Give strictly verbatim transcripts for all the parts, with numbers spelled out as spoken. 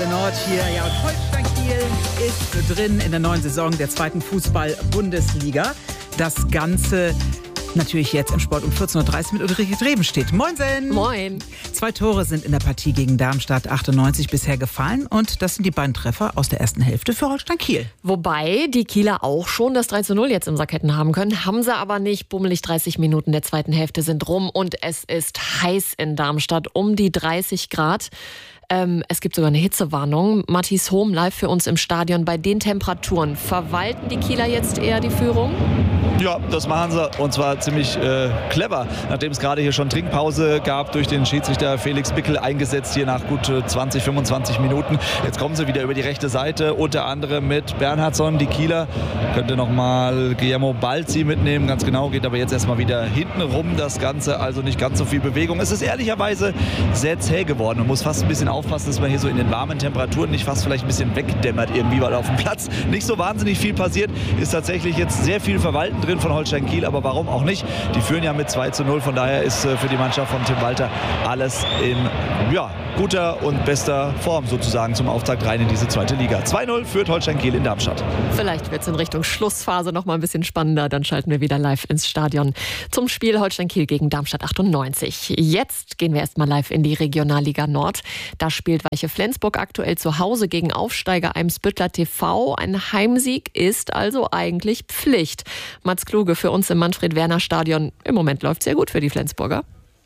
Nord hier. Ja, und Holstein Kiel ist drin in der neuen Saison der zweiten Fußball-Bundesliga. Das Ganze natürlich jetzt im Sport um vierzehn Uhr dreißig mit Ulrike Drebenstedt. Moinsen! Moin! Zwei Tore sind in der Partie gegen Darmstadt achtundneunzig bisher gefallen und das sind die beiden Treffer aus der ersten Hälfte für Holstein Kiel. Wobei die Kieler auch schon das drei zu null jetzt im Sack hätten haben können, haben sie aber nicht. Bummelig dreißig Minuten der zweiten Hälfte sind rum und es ist heiß in Darmstadt, um die dreißig Grad. Ähm, es gibt sogar eine Hitzewarnung. Matthias Hohm live für uns im Stadion. Bei den Temperaturen, verwalten die Kieler jetzt eher die Führung? Ja, das machen sie und zwar ziemlich äh, clever, nachdem es gerade hier schon Trinkpause gab durch den Schiedsrichter Felix Bickel eingesetzt hier nach gut äh, zwanzig, fünfundzwanzig Minuten. Jetzt kommen sie wieder über die rechte Seite, unter anderem mit Bernhardsson, die Kieler. Könnte nochmal Guillermo Balzi mitnehmen, ganz genau, geht aber jetzt erstmal wieder hinten rum das Ganze, also nicht ganz so viel Bewegung. Es ist ehrlicherweise sehr zäh geworden. Man muss fast ein bisschen aufpassen, dass man hier so in den warmen Temperaturen nicht fast vielleicht ein bisschen wegdämmert irgendwie, weil auf dem Platz nicht so wahnsinnig viel passiert. Ist tatsächlich jetzt sehr viel Verwalten drin von Holstein Kiel, aber warum auch nicht? Die führen ja mit zwei zu null, von daher ist äh, für die Mannschaft von Tim Walter alles in ja, guter und bester Form sozusagen zum Auftakt rein in diese zweite Liga. zwei null führt Holstein Kiel in Darmstadt. Vielleicht wird es in Richtung Schlussphase noch mal ein bisschen spannender, dann schalten wir wieder live ins Stadion zum Spiel Holstein Kiel gegen Darmstadt achtundneunzig. Jetzt gehen wir erstmal live in die Regionalliga Nord. Da spielt Weiche Flensburg aktuell zu Hause gegen Aufsteiger Eimsbüttler T V. Ein Heimsieg ist also eigentlich Pflicht. Mats Kluge für uns im Manfred-Werner-Stadion. Im Moment läuft es sehr gut für die Flensburger.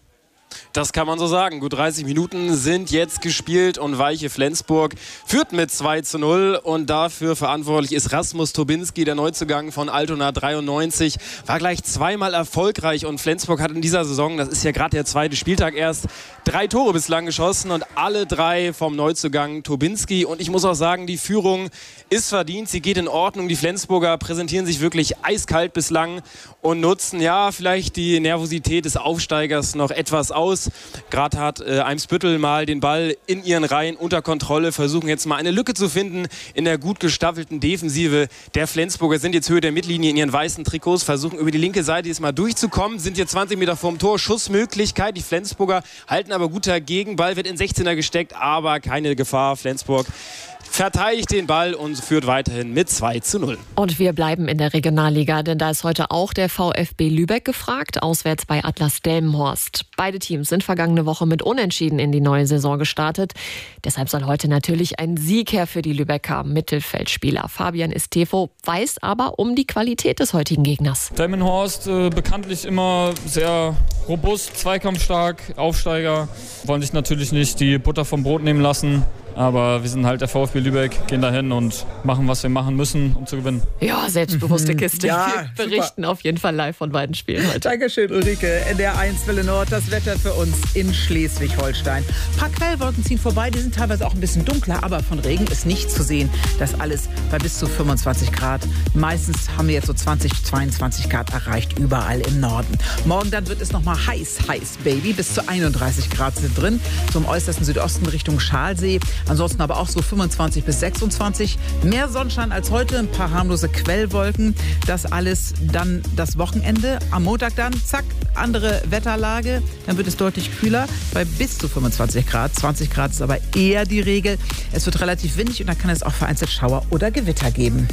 Das kann man so sagen. Gut dreißig Minuten sind jetzt gespielt und Weiche Flensburg führt mit zwei zu null und dafür verantwortlich ist Rasmus Tobinski, der Neuzugang von Altona dreiundneunzig. War gleich zweimal erfolgreich und Flensburg hat in dieser Saison, das ist ja gerade der zweite Spieltag erst, drei Tore bislang geschossen und alle drei vom Neuzugang Tobinski. Und ich muss auch sagen, die Führung ist verdient, sie geht in Ordnung. Die Flensburger präsentieren sich wirklich eiskalt bislang und nutzen ja vielleicht die Nervosität des Aufsteigers noch etwas aus. Gerade hat äh, Eimsbüttel mal den Ball in ihren Reihen unter Kontrolle, versuchen jetzt mal eine Lücke zu finden in der gut gestaffelten Defensive der Flensburger, sind jetzt Höhe der Mittellinie in ihren weißen Trikots, versuchen über die linke Seite jetzt mal durchzukommen, sind jetzt zwanzig Meter vorm Tor, Schussmöglichkeit, die Flensburger halten aber gut dagegen, Ball wird in sechzehner gesteckt, aber keine Gefahr, Flensburg verteidigt den Ball und führt weiterhin mit zwei zu null. Und wir bleiben in der Regionalliga, denn da ist heute auch der VfB Lübeck gefragt, auswärts bei Atlas Delmenhorst. Beide Teams sind vergangene Woche mit Unentschieden in die neue Saison gestartet. Deshalb soll heute natürlich ein Sieg her für die Lübecker Mittelfeldspieler. Fabian Estevo weiß aber um die Qualität des heutigen Gegners. Delmenhorst äh, bekanntlich immer sehr robust, zweikampfstark, Aufsteiger. Wollen sich natürlich nicht die Butter vom Brot nehmen lassen. Aber wir sind halt der VfB Lübeck, gehen dahin und machen, was wir machen müssen, um zu gewinnen. Ja, selbstbewusste Kiste. Ja, wir berichten super. Auf jeden Fall live von beiden Spielen heute. Dankeschön, Ulrike. In der eins Welle Nord, das Wetter für uns in Schleswig-Holstein. Ein paar Quellwolken ziehen vorbei, die sind teilweise auch ein bisschen dunkler, aber von Regen ist nichts zu sehen. Das alles bei bis zu fünfundzwanzig Grad. Meistens haben wir jetzt so zwanzig, zweiundzwanzig Grad erreicht, überall im Norden. Morgen dann wird es nochmal heiß, heiß, Baby. Bis zu einunddreißig Grad sind drin, zum äußersten Südosten Richtung Schalsee. Ansonsten aber auch so fünfundzwanzig bis sechsundzwanzig. Mehr Sonnenschein als heute, ein paar harmlose Quellwolken. Das alles dann das Wochenende. Am Montag dann, zack, andere Wetterlage. Dann wird es deutlich kühler bei bis zu fünfundzwanzig Grad. zwanzig Grad ist aber eher die Regel. Es wird relativ windig und dann kann es auch vereinzelt Schauer oder Gewitter geben.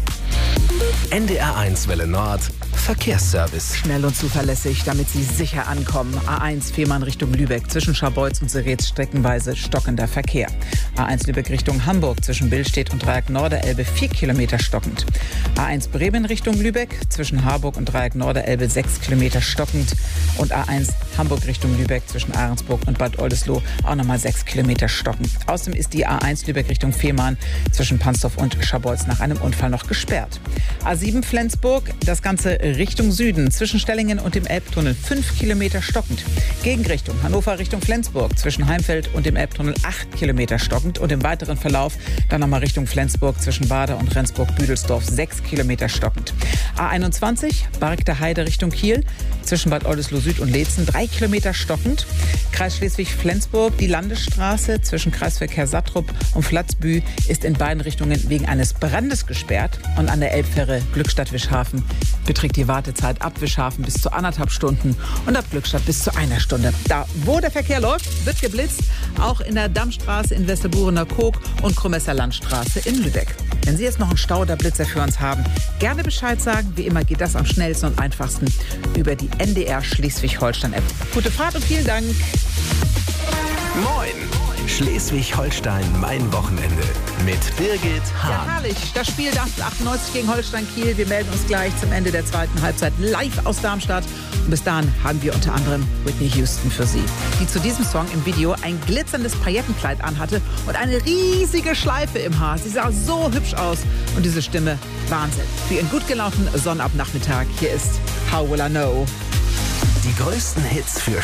N D R eins Welle Nord Verkehrsservice. Schnell und zuverlässig, damit Sie sicher ankommen. A eins Fehmarn Richtung Lübeck, zwischen Scharbeutz und Seretz streckenweise stockender Verkehr. A eins Lübeck Richtung Hamburg, zwischen Billstedt und Dreieck Norderelbe vier Kilometer stockend. A eins Bremen Richtung Lübeck, zwischen Harburg und Dreieck Norderelbe sechs Kilometer stockend. Und A eins Hamburg Richtung Lübeck, zwischen Ahrensburg und Bad Oldesloe auch nochmal sechs Kilometer stockend. Außerdem ist die A eins Lübeck Richtung Fehmarn, zwischen Pansdorf und Scharbeutz nach einem Unfall noch gesperrt. A sieben Flensburg, das Ganze Richtung Süden, zwischen Stellingen und dem Elbtunnel fünf Kilometer stockend. Gegenrichtung Hannover Richtung Flensburg, zwischen Heimfeld und dem Elbtunnel acht Kilometer stockend. Und im weiteren Verlauf dann nochmal Richtung Flensburg, zwischen Bader und Rendsburg-Büdelsdorf sechs Kilometer stockend. A einundzwanzig, Barkter Heide Richtung Kiel, zwischen Bad Oldesloe Süd und Leetzen drei Kilometer stockend. Kreis Schleswig-Flensburg, die Landesstraße zwischen Kreisverkehr Sattrup und Flatzbü ist in beiden Richtungen wegen eines Brandes gesperrt. Und an der Elbfähre Glückstadt-Wischhafen beträgt die die Wartezeit ab Wischhafen bis zu anderthalb Stunden und ab Glückstadt bis zu einer Stunde. Da, wo der Verkehr läuft, wird geblitzt. Auch in der Dammstraße in Westerburener Koog und Krumesser Landstraße in Lübeck. Wenn Sie jetzt noch einen Stau oder Blitzer für uns haben, gerne Bescheid sagen. Wie immer geht das am schnellsten und einfachsten über die N D R Schleswig-Holstein-App. Gute Fahrt und vielen Dank. Moin! Schleswig-Holstein, mein Wochenende. Mit Birgit Ja, Hahn. herrlich. Das Spiel Darmstadt achtundneunzig gegen Holstein Kiel. Wir melden uns gleich zum Ende der zweiten Halbzeit live aus Darmstadt. Und bis dahin haben wir unter anderem Whitney Houston für Sie, die zu diesem Song im Video ein glitzerndes Paillettenkleid anhatte und eine riesige Schleife im Haar. Sie sah so hübsch aus. Und diese Stimme, Wahnsinn. Für Ihren gut gelaunten Sonnabendnachmittag. Hier ist How Will I Know. Die größten Hits für